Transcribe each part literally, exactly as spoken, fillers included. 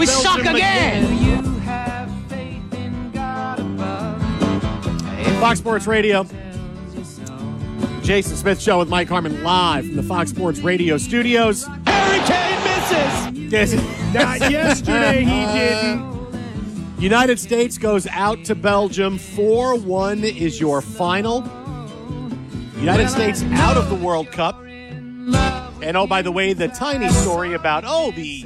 We suck again. Fox Sports Radio. Jason Smith Show with Mike Harmon live from the Fox Sports Radio studios. Harry Kane misses. Yes. Not yesterday, he didn't. United States goes out to Belgium. four one is your final. United States out of the World Cup. And oh, by the way, the tiny story about, oh, the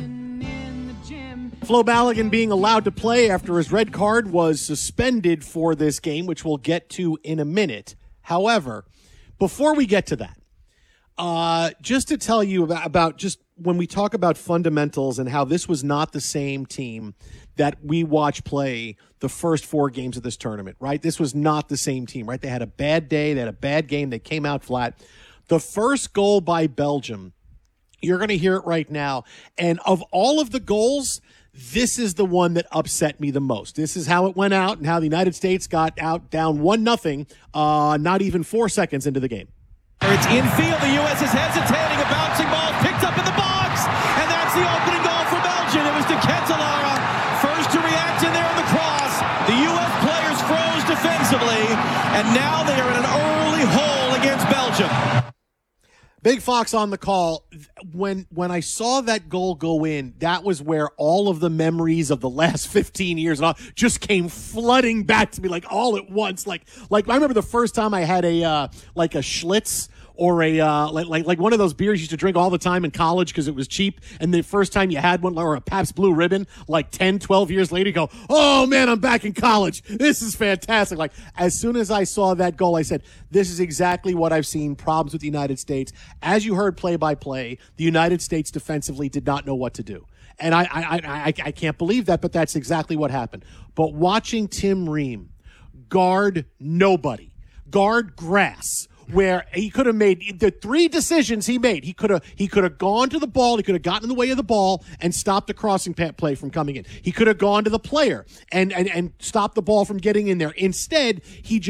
Flo Balogun being allowed to play after his red card was suspended for this game, which we'll get to in a minute. However, before we get to that, uh, just to tell you about, about just when we talk about fundamentals and how this was not the same team that we watched play the first four games of this tournament, right? This was not the same team, right? They had a bad day. They had a bad game. They came out flat. The first goal by Belgium, you're going to hear it right now. And of all of the goals, this is the one that upset me the most. This is how it went out and how the United States got out down one nothing, uh, not even four seconds into the game. It's infield. The U S is hesitating. A bouncing ball picked up in the box. And that's the opening goal for Belgium. It was De Ketelaere first to react in there in the cross. The U S players froze defensively. And now they are in an early hole against Belgium. Big Fox on the call. When when I saw that goal go in, that was where all of the memories of the last fifteen years and all just came flooding back to me like all at once. Like like I remember the first time I had a uh, like a Schlitz or a uh, like like like one of those beers you used to drink all the time in college because it was cheap. And the first time you had one, or a Pabst Blue Ribbon, like ten, twelve years later, you go, oh man, I'm back in college. This is fantastic. Like as soon as I saw that goal, I said, this is exactly what I've seen problems with the United States. As you heard play by play, the United States defensively did not know what to do. And I, I, I, I, I can't believe that, but that's exactly what happened. But watching Tim Ream guard nobody, guard grass, where he could have made the three decisions he made. He could have he could have gone to the ball. He could have gotten in the way of the ball and stopped the crossing play from coming in. He could have gone to the player and, and, and stopped the ball from getting in there. Instead, he just